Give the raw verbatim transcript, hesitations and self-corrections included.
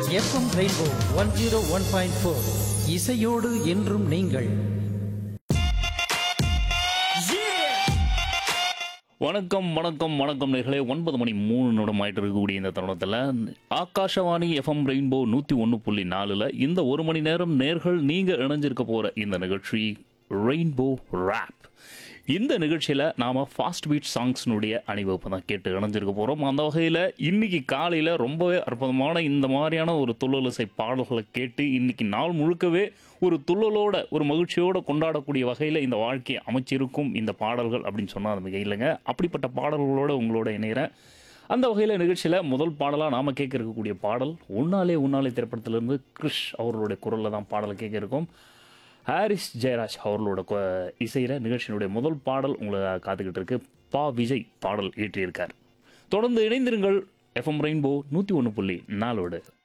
FM rainbow one zero one point four இசையோடு என்றும் நீங்கள். வணக்கம் வணக்கம் வணக்கம் நேர்களே. ஒன்பது மணி மூணு நிமிடம் ஆயிட்டு இருக்கக்கூடிய இந்த தருணத்தில் ஆகாஷவாணி எஃப்எம் ரெயின்போ நூற்றி ஒன்று புள்ளி நாலில் இந்த ஒரு மணி நேரம் நேர்கள் நீங்கள் இணைஞ்சிருக்க போகிற இந்த நிகழ்ச்சி ரெயின்போ ரேப். இந்த நிகழ்ச்சியில் நாம் ஃபாஸ்ட் பீட் சாங்ஸ்னுடைய அணிவகுப்பு தான் கேட்டு இணைஞ்சிருக்க போகிறோம். அந்த வகையில் இன்றைக்கி காலையில் ரொம்பவே அற்புதமான இந்த மாதிரியான ஒரு துள்ளலிசை பாடல்களை கேட்டு இன்றைக்கி நாள் முழுக்கவே ஒரு துள்ளலோட ஒரு மகிழ்ச்சியோடு கொண்டாடக்கூடிய வகையில் இந்த வாழ்க்கையை அமைச்சிருக்கும் இந்த பாடல்கள் அப்படின்னு சொன்னால் அது மிக இல்லைங்க. அப்படிப்பட்ட பாடல்களோடு உங்களோட இணைகிறேன். அந்த வகையில் நிகழ்ச்சியில் முதல் பாடலாக நாம் கேட்க இருக்கக்கூடிய பாடல் உன்னாலே உன்னாலே திரைப்படத்திலிருந்து கிறிஷ் அவர்களுடைய குரலில் தான் பாடலை கேட்க இருக்கோம். ஹாரிஸ் ஜெயராஜ் அவர்களோட இசையில் நிகழ்ச்சியினுடைய முதல் பாடல் உங்களை காத்துக்கிட்டு இருக்கு. பா விஜய் பாடல் இயற்றியிருக்கார். தொடர்ந்து இணைந்திருங்கள் எஃப்எம் ரெயின்போ நூற்றி ஒன்று புள்ளி நாலோடு.